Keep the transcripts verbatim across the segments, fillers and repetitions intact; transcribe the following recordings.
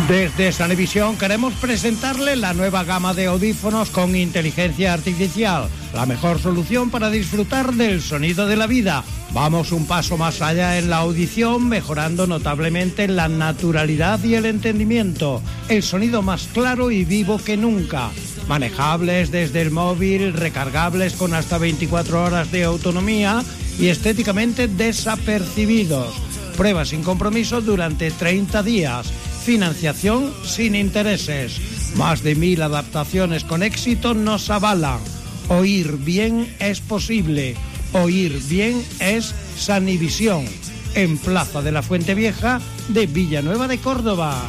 Desde Sanevisión queremos presentarle la nueva gama de audífonos con inteligencia artificial, la mejor solución para disfrutar del sonido de la vida. Vamos un paso más allá en la audición, mejorando notablemente la naturalidad y el entendimiento, el sonido más claro y vivo que nunca. Manejables desde el móvil, recargables con hasta veinticuatro horas de autonomía y estéticamente desapercibidos. Prueba sin compromiso durante treinta días. Financiación sin intereses. Más de mil adaptaciones con éxito nos avalan. Oír bien es posible. Oír bien es Sanivisión. En Plaza de la Fuente Vieja de Villanueva de Córdoba.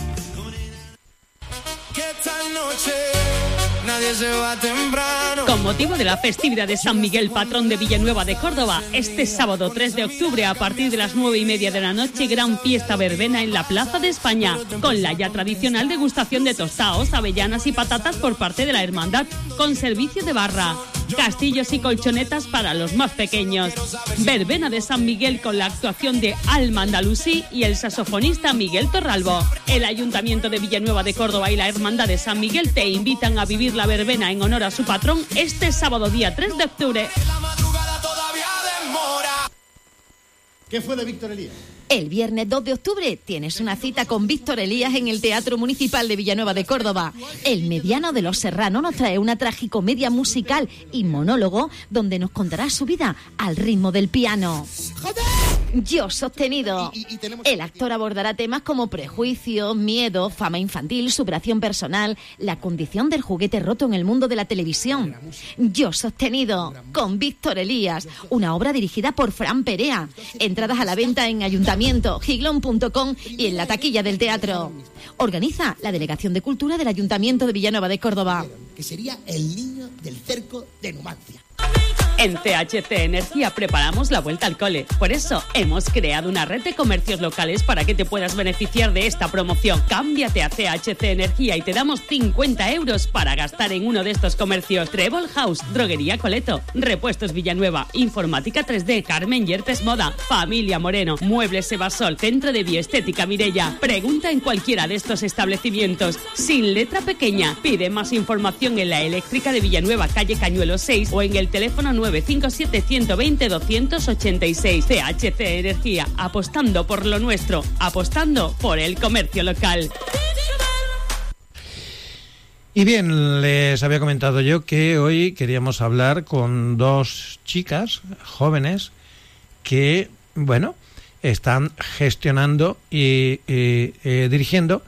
¿Qué tal noche? Nadie se va temprano. Con motivo de la festividad de San Miguel, patrón de Villanueva de Córdoba, este sábado tres de octubre a partir de las nueve y media de la noche, gran fiesta verbena en la Plaza de España, con la ya tradicional degustación de tostaos, avellanas y patatas por parte de la hermandad, con servicio de barra, castillos y colchonetas para los más pequeños. Verbena de San Miguel con la actuación de Alma Andalusí y el saxofonista Miguel Torralbo. El Ayuntamiento de Villanueva de Córdoba y la Hermandad de San Miguel te invitan a vivir la verbena en honor a su patrón este sábado día tres de octubre. ¿Qué fue de Víctor Elías? El viernes dos de octubre tienes una cita con Víctor Elías en el Teatro Municipal de Villanueva de Córdoba. El mediano de los Serrano nos trae una tragicomedia musical y monólogo donde nos contará su vida al ritmo del piano. ¡Joder! Yo sostenido. Y, y, y tenemos... El actor abordará temas como prejuicios, miedo, fama infantil, superación personal, la condición del juguete roto en el mundo de la televisión. Yo sostenido, con Víctor Elías, una obra dirigida por Fran Perea. Entradas a la venta en Ayuntamiento, giglón punto com y en la taquilla del teatro. Organiza la Delegación de Cultura del Ayuntamiento de Villanueva de Córdoba. Que sería el niño del cerco de Numancia. En T H C Energía preparamos la vuelta al cole. Por eso hemos creado una red de comercios locales para que te puedas beneficiar de esta promoción. Cámbiate a T H C Energía y te damos cincuenta euros para gastar en uno de estos comercios. Treble House, Droguería Coleto, Repuestos Villanueva, Informática tres D, Carmen Yerpes Moda, Familia Moreno, Muebles Evasol, Centro de Bioestética Mirella. Pregunta en cualquiera de estos establecimientos. Sin letra pequeña. Pide más información en la Eléctrica de Villanueva, calle Cañuelo seis o en el teléfono nueve cinco siete, uno dos cero, dos ocho seis. T H C Energía, apostando por lo nuestro, apostando por el comercio local. Y bien, les había comentado yo que hoy queríamos hablar con dos chicas jóvenes que, bueno, están gestionando y, y eh, dirigiendo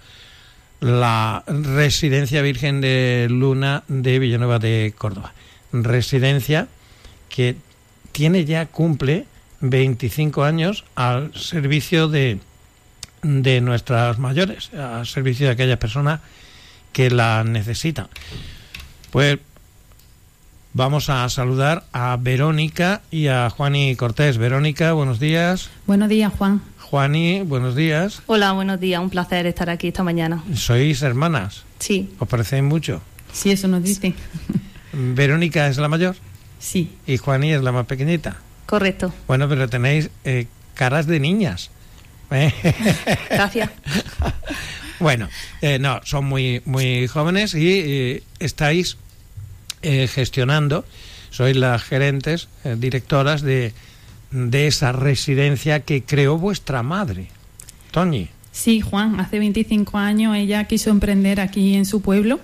la Residencia Virgen de Luna de Villanueva de Córdoba. Residencia que tiene ya, cumple veinticinco años al servicio de, de nuestras mayores, al servicio de aquellas personas que la necesitan. Pues vamos a saludar a Verónica y a Juani Cortés. Verónica, buenos días. Buenos días, Juan. Juani, buenos días. Hola, buenos días, un placer estar aquí esta mañana. ¿Sois hermanas? Sí. ¿Os parecéis mucho? Sí, eso nos dicen. ¿Verónica es la mayor? Sí. ¿Y Juani es la más pequeñita? Correcto. Bueno, pero tenéis eh, caras de niñas. Gracias. Bueno, eh, no, son muy muy jóvenes y eh, estáis eh, gestionando, sois las gerentes, eh, directoras de, de esa residencia que creó vuestra madre, Toñi. Sí, Juan, hace veinticinco años ella quiso emprender aquí en su pueblo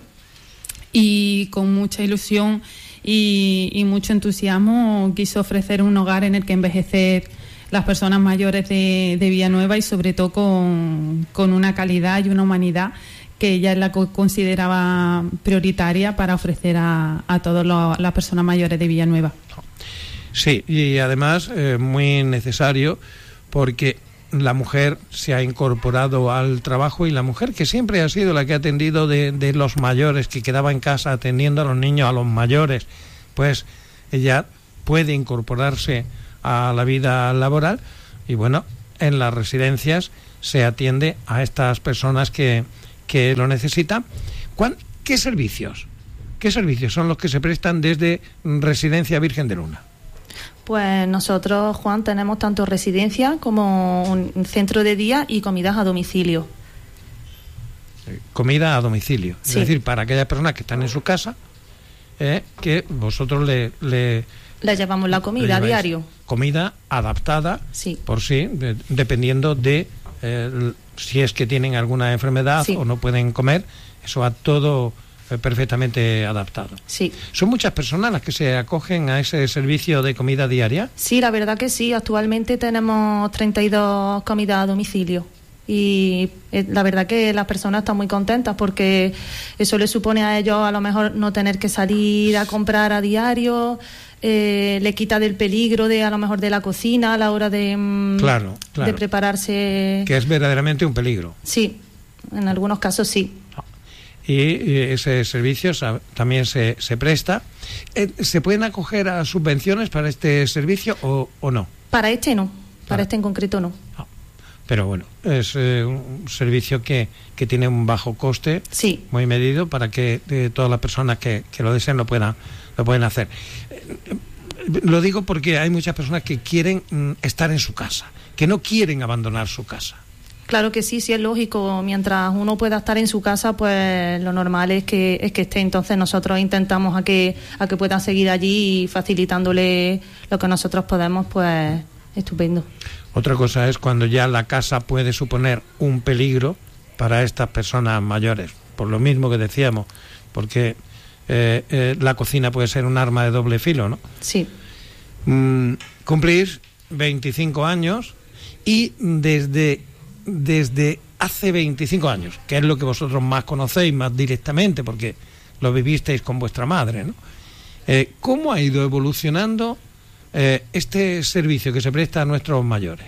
y con mucha ilusión y, y mucho entusiasmo quiso ofrecer un hogar en el que envejecer las personas mayores de, de Villanueva y sobre todo con, con una calidad y una humanidad que ella es la que consideraba prioritaria para ofrecer a, a todas las personas mayores de Villanueva. Sí, y además eh, muy necesario porque la mujer se ha incorporado al trabajo y la mujer que siempre ha sido la que ha atendido de, de los mayores, que quedaba en casa atendiendo a los niños, a los mayores, pues ella puede incorporarse a la vida laboral y bueno, en las residencias se atiende a estas personas que, que lo necesitan. ¿Cuán, ¿Qué servicios? ¿Qué servicios son los que se prestan desde Residencia Virgen de Luna? Pues nosotros, Juan, tenemos tanto residencia como un centro de día y comidas a domicilio. eh, comida a domicilio. Sí. Es decir, para aquellas personas que están en su casa, eh, que vosotros le... le Le llevamos la comida a diario. Comida adaptada sí. por sí, de, dependiendo de eh, si es que tienen alguna enfermedad sí. o no pueden comer, eso va todo eh, perfectamente adaptado. Sí. ¿Son muchas personas las que se acogen a ese servicio de comida diaria? Sí, la verdad que sí. Actualmente tenemos treinta y dos comidas a domicilio. Y eh, la verdad que las personas están muy contentas porque eso les supone a ellos a lo mejor no tener que salir a comprar a diario, eh, le quita del peligro de a lo mejor de la cocina a la hora de, mm, claro, claro. de prepararse. Que es verdaderamente un peligro. Sí, en algunos casos sí. Y, y ese servicio también se, se presta. ¿Se pueden acoger a subvenciones para este servicio o, o no? Para este no, para ah. este en concreto no. Ah. Pero bueno, es eh, un servicio que, que tiene un bajo coste, sí. muy medido, para que eh, todas las personas que, que lo deseen lo puedan, lo pueden hacer. Eh, lo digo porque hay muchas personas que quieren mm, estar en su casa, que no quieren abandonar su casa. Claro que sí, sí es lógico. Mientras uno pueda estar en su casa, pues lo normal es que es que esté. Entonces nosotros intentamos a que a que puedan seguir allí y facilitándole lo que nosotros podemos, pues estupendo. Otra cosa es cuando ya la casa puede suponer un peligro para estas personas mayores, por lo mismo que decíamos, porque eh, eh, la cocina puede ser un arma de doble filo, ¿no? Sí. Mm, cumplís veinticinco años y desde, desde hace veinticinco años, que es lo que vosotros más conocéis, más directamente, porque lo vivisteis con vuestra madre, ¿no? Eh, ¿Cómo ha ido evolucionando Eh, este servicio que se presta a nuestros mayores?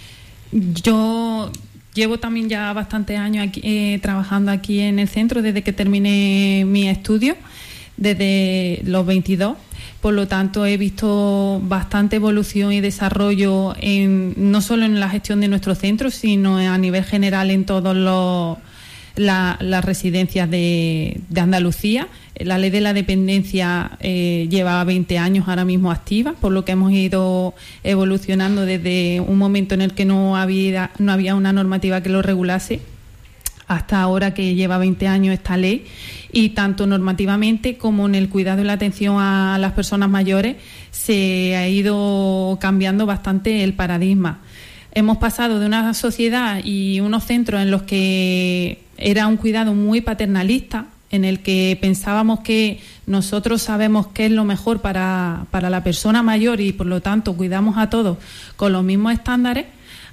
Yo llevo también ya bastantes años aquí, eh, trabajando aquí en el centro desde que terminé mi estudio, desde los veintidós. Por lo tanto, he visto bastante evolución y desarrollo en, no solo en la gestión de nuestro centro, sino a nivel general en todos los La, las residencias de, de Andalucía. La ley de la dependencia eh, lleva veinte años ahora mismo activa, por lo que hemos ido evolucionando desde un momento en el que no había, no había una normativa que lo regulase hasta ahora que lleva veinte años esta ley, y tanto normativamente como en el cuidado y la atención a las personas mayores se ha ido cambiando bastante el paradigma. Hemos pasado de una sociedad y unos centros en los que era un cuidado muy paternalista, en el que pensábamos que nosotros sabemos qué es lo mejor para, para la persona mayor y por lo tanto cuidamos a todos con los mismos estándares,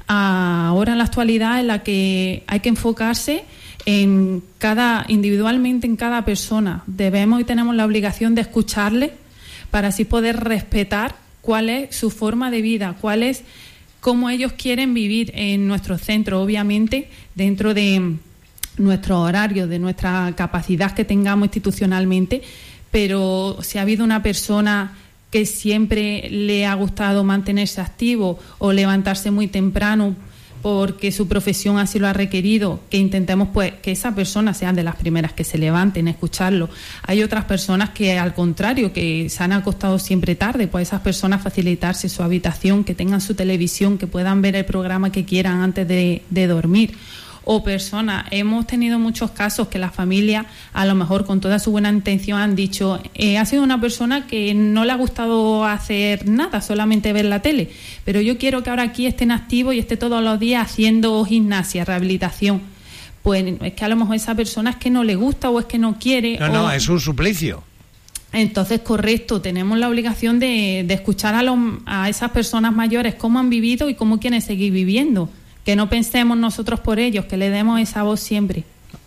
a ahora en la actualidad en la que hay que enfocarse en cada individualmente en cada persona. Debemos y tenemos la obligación de escucharle para así poder respetar cuál es su forma de vida, cuál es cómo ellos quieren vivir en nuestro centro, obviamente dentro de nuestro horario, de nuestra capacidad que tengamos institucionalmente, pero si ha habido una persona que siempre le ha gustado mantenerse activo o levantarse muy temprano porque su profesión así lo ha requerido, que intentemos pues que esa persona sea de las primeras que se levanten, escucharlo. Hay otras personas que al contrario, que se han acostado siempre tarde, pues esas personas facilitarse su habitación, que tengan su televisión, que puedan ver el programa que quieran antes de, de dormir. O personas, hemos tenido muchos casos que las familias, a lo mejor con toda su buena intención, han dicho eh, ha sido una persona que no le ha gustado hacer nada, solamente ver la tele, pero yo quiero que ahora aquí esté en activo y esté todos los días haciendo gimnasia, rehabilitación. Pues es que a lo mejor esa persona es que no le gusta o es que no quiere. No, o... no, es un suplicio. Entonces, correcto, tenemos la obligación de, de escuchar a, los, a esas personas mayores cómo han vivido y cómo quieren seguir viviendo. Que no pensemos nosotros por ellos, que le demos esa voz siempre.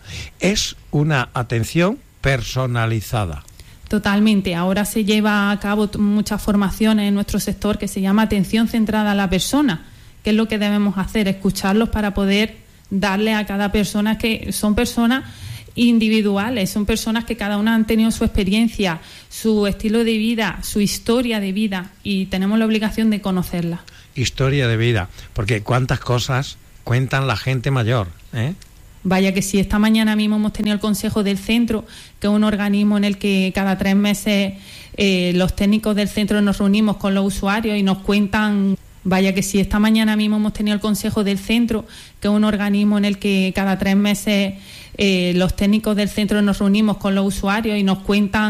Es una atención personalizada. Totalmente. Ahora se lleva a cabo t- muchas formaciones en nuestro sector que se llama atención centrada a la persona. ¿Qué es lo que debemos hacer? Escucharlos para poder darle a cada persona, que son personas individuales, son personas que cada una han tenido su experiencia, su estilo de vida, su historia de vida, y tenemos la obligación de conocerla. Historia de vida, porque cuántas cosas cuentan la gente mayor, ¿eh? Vaya que sí, esta mañana mismo hemos tenido el Consejo del Centro, que es un organismo en el que cada tres meses eh, los técnicos del centro nos reunimos con los usuarios y nos cuentan Vaya que si esta mañana mismo hemos tenido el Consejo del Centro, que es un organismo en el que cada tres meses eh, los técnicos del centro nos reunimos con los usuarios y nos cuentan